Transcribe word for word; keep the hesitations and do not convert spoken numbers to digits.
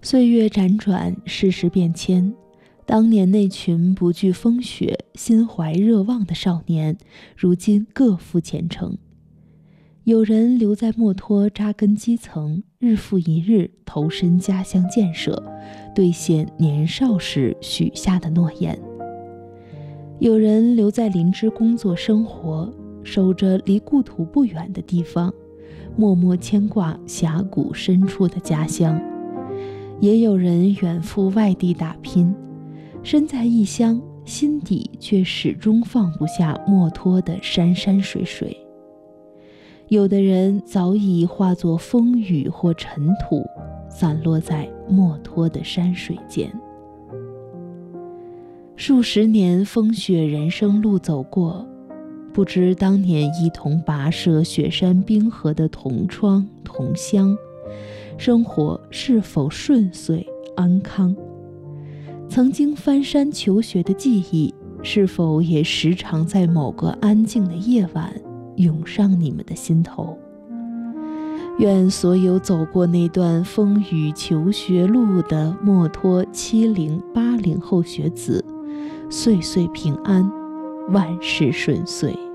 岁月辗转，世事变迁，当年那群不惧风雪、心怀热望的少年，如今各赴前程。有人留在墨脱扎根基层，日复一日投身家乡建设，兑现年少时许下的诺言；有人留在林芝工作生活，守着离故土不远的地方，默默牵挂峡谷深处的家乡；也有人远赴外地打拼，身在异乡，心底却始终放不下墨脱的山山水水。有的人早已化作风雨或尘土，散落在墨脱的山水间。数十年风雪人生路走过，不知当年一同跋涉雪山冰河的同窗同乡，生活是否顺遂安康？曾经翻山求学的记忆，是否也时常在某个安静的夜晚涌上你们的心头？愿所有走过那段风雨求学路的墨脱七零八零后学子，岁岁平安，万事顺遂。